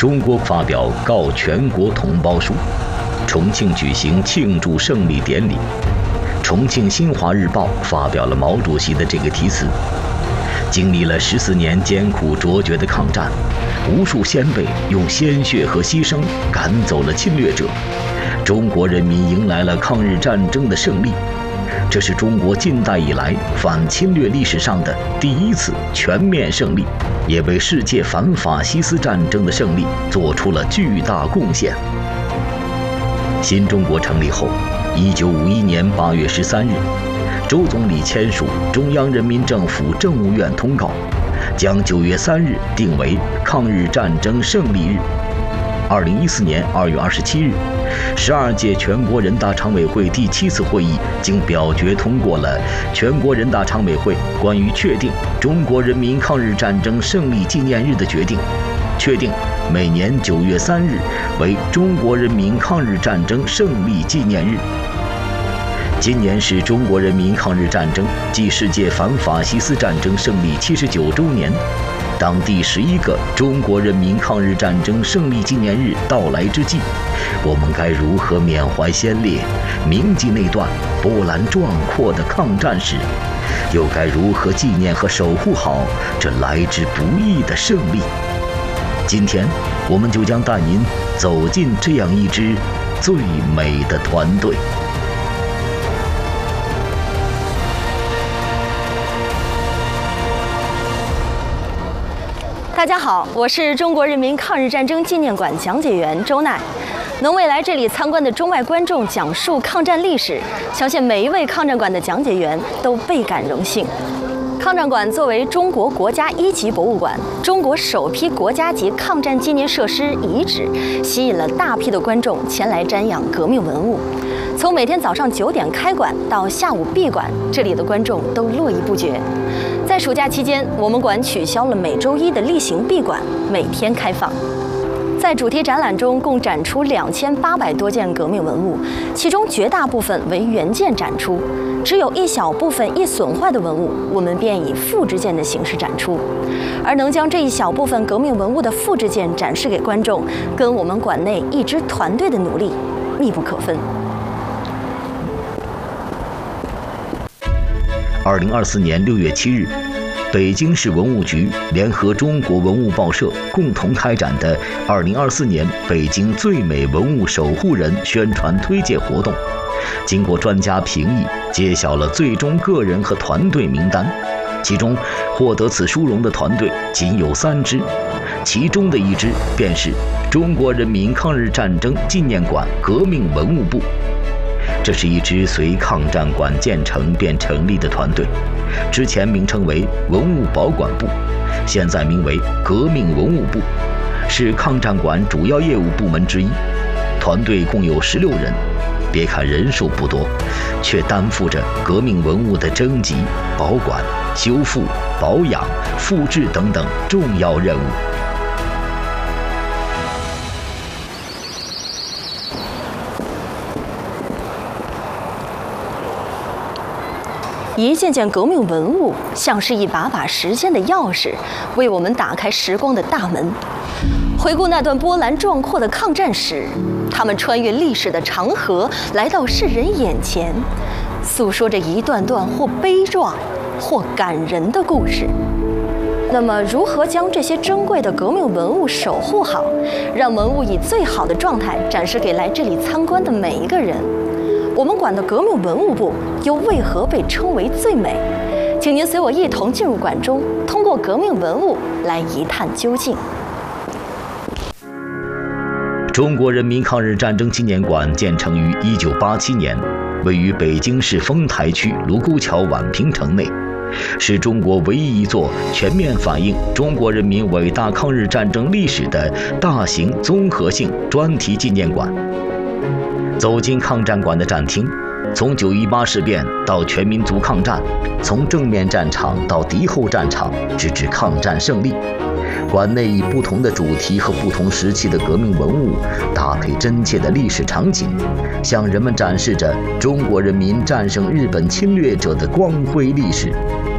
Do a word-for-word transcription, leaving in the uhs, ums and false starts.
中国发表告全国同胞书，重庆举行庆祝胜利典礼。重庆新华日报发表了毛主席的这个题词。经历了十四年艰苦卓绝的抗战，无数先辈用鲜血和牺牲赶走了侵略者，中国人民迎来了抗日战争的胜利。这是中国近代以来反侵略历史上的第一次全面胜利，也为世界反法西斯战争的胜利做出了巨大贡献。新中国成立后，一九五一年八月十三日，周总理签署中央人民政府政务院通告，将九月三日定为抗日战争胜利日。二零一四年二月二十七日，十二届全国人大常委会第七次会议经表决通过了全国人大常委会关于确定中国人民抗日战争胜利纪念日的决定，确定每年九月三日为中国人民抗日战争胜利纪念日。今年是中国人民抗日战争暨世界反法西斯战争胜利七十九周年。当第十一个中国人民抗日战争胜利纪念日到来之际，我们该如何缅怀先烈，铭记那段波澜壮阔的抗战史？又该如何纪念和守护好这来之不易的胜利？今天，我们就将带您走进这样一支最美的团队。 大家好，我是中国人民抗日战争纪念馆讲解员周奈。能为来这里参观的中外观众讲述抗战历史，相信每一位抗战馆的讲解员都倍感荣幸。抗战馆作为中国国家一级博物馆，中国首批国家级抗战纪念设施遗址，吸引了大批的观众前来瞻仰革命文物。从每天早上九点开馆到下午闭馆，这里的观众都络绎不绝。在暑假期间，我们馆取消了每周一的例行闭馆，每天开放。在主题展览中，共展出两千八百多件革命文物，其中绝大部分为原件展出，只有一小部分易损坏的文物，我们便以复制件的形式展出。而能将这一小部分革命文物的复制件展示给观众，跟我们馆内一支团队的努力密不可分。 二零二四年六月七日，北京市文物局联合中国文物报社共同开展的二零二四年北京最美文物守护人宣传推介活动，经过专家评议，揭晓了最终个人和团队名单。其中获得此殊荣的团队仅有三支，其中的一支便是中国人民抗日战争纪念馆革命文物部。这是一支随抗战馆建成便成立的团队，之前名称为文物保管部，现在名为革命文物部，是抗战馆主要业务部门之一。团队共有十六人，别看人数不多，却担负着革命文物的征集、保管、修复、保养、复制等等重要任务。 一件件革命文物像是一把把时间的钥匙，为我们打开时光的大门。回顾那段波澜壮阔的抗战史，他们穿越历史的长河，来到世人眼前，诉说着一段段或悲壮或感人的故事。那么，如何将这些珍贵的革命文物守护好，让文物以最好的状态展示给来这里参观的每一个人？我们馆的革命文物部又为何被称为最美？请您随我一同进入馆中，通过革命文物来一探究竟。 中国人民抗日战争纪念馆建成于一九八七年，位于北京市丰台区卢沟桥宛平城内，是中国唯一一座全面反映中国人民伟大抗日战争历史的大型综合性专题纪念馆。走进抗战馆的展厅，从九一八事变到全民族抗战，从正面战场到敌后战场，直至抗战胜利，馆内以不同的主题和不同时期的革命文物，搭配真切的历史场景，向人们展示着中国人民战胜日本侵略者的光辉历史。